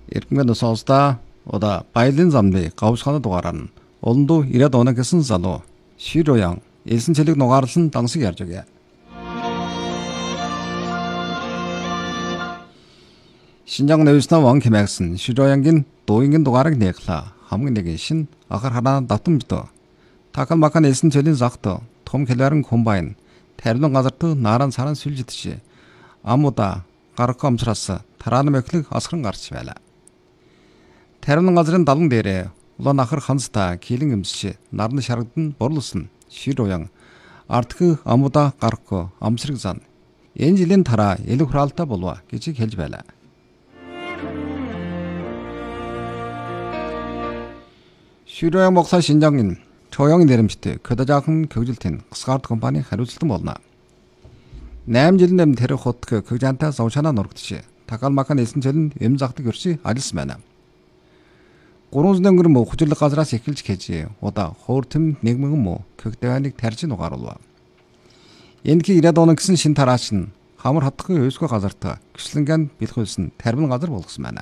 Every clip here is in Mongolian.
Эрдэмгэн сонсдоо одоо баялын замны гавшханы дугаараар нь уланду 90 оны гэсэн залуу Широян элсэн цэлэг нугаарлан дансыг ярьж өгье. Шинжаан нэвснэ ван кимэгсэн Широянгийн дууингийн дугаарыг нэглээ. Хамгийн нэгэн шин ахар хараа давтан битөө. Такан макан элсэн цэлийн загт том хэлбэрэн комбайн тарилан газарт нааран саран сүлжидчээ. Амуда гарах амсраас тарааны мэхлэг асган гарч байлаа. Тарилан газрын далан дээрээ улаан ахар ханцтай килэн эмсч нарны шарагдан борлуулсан Широян артх амуда гарах амсрыг зан. Энэ жилийн тараа элэг хураалтай болов гэж хэлж байлаа. Широян 목사 신장인 조영 내림시대 그다작은 교질텐 스카우트 컴퍼니 하루슬도 몰나. 8질 нэм тэр хот 그잔타 саушана нургдши. Тагалмакан элсэн цэлэн эмзагтыг өрши ажилласмана. 300 гэр мө хүчлэг газраас эхэлж кэж удаа хоортым нэгмэн мө көгдөөныг тарж нугаарлаа. Энэхий 90 оны гэсэн шин тараач нь хамар хатгын өсгөө газарт гүслэнгэн бэлхүүлсэн тарбин газар болгосон байна.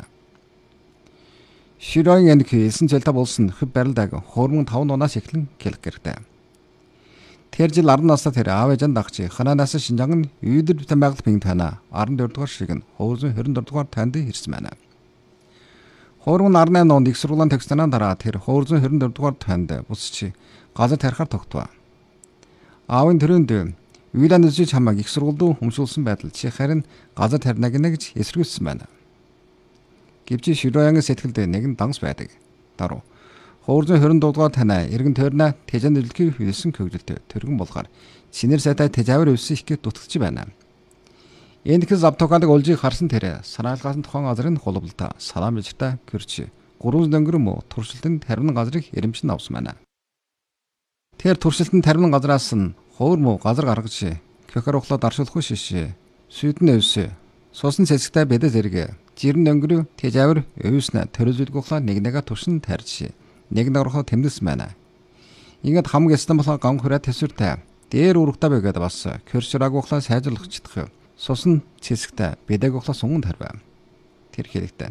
Широян энэхий элсэн цэлтэй болсон хөв барилдаг хоормон 5 нунаас эхлэн гэлэх гэртэй. Тэр жил 10 настай тэр аав ээжэн дагчи хананаас шинжаан нь үйдэр битэн байгаль пинг тана 14 дугаар шиг нь хөвөрзөн 24 дугаар танд ирсэн байна. Хоормон 18 онд их сургуулийн төгснөнөө дараа тэр хөвөрзөн 24 дугаар танд бусчи газар тарихаар тогтвоо. Аавын төрөнд Уйлан үзэж хамааг их сургуульд өмшүүлсэн байдал чи харин газар тарина гэж эсэргүүцсэн байна. Гэвч Широянгийн сэтгэлд нэгэн данс байдаг. Даруу хөвөрзөн 24 дугаар танаа иргэн тойрноо тэжэн дэлхий хүйсэн көгдөлтөд төргөн болгоор синэр сайтай тэжавэр өссөн их дутгч байна. Энэхүү завтогадаг олжийг харсан тэр санаалгасан тухайн газрын холболтой салам бижтай гэрч 300 дөнгөр мө туршилтын тармин газрыг эремчин авсан байна. Тэр туршилтын тармин газраас нь ховор мө газар гаргаж көхөр ухлаа даршуулахгүй шиш сүйдэн өвсө сусан цэцэгтэй бэдэ зэрэг жирэн дөнгөр тэжавэр өвснө төрөзөлг ухлаа нэгнэгээ туршин тарьж нэг нөрхө тэмдэс байна. Ингээд хамаг ястан болохоо ган хүрээ төсвөртэй дээр урагтаа байгаад бас körшраг ухлаа сайжруулах чидэх сусан цэцэгтэй бэдэг ухлаа сунган тарваа. Тэр хэрэгтэй.